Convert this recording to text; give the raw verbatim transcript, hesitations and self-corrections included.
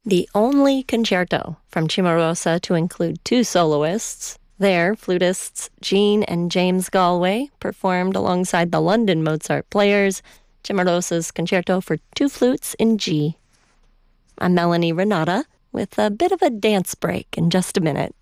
The only concerto from Cimarosa to include two soloists. There, flutists Jean and James Galway performed alongside the London Mozart Players Cimarosa's concerto for two flutes in G. I'm Melanie Renata with a bit of a dance break in just a minute.